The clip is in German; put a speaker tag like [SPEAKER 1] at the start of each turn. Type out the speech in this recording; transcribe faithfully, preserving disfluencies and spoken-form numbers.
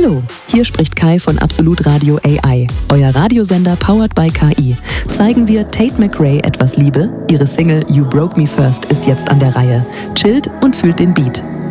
[SPEAKER 1] Hallo, hier spricht Kai von Absolut Radio A I, euer Radiosender powered by K I. Zeigen wir Tate McRae etwas Liebe? Ihre Single You Broke Me First ist jetzt an der Reihe. Chillt und fühlt den Beat.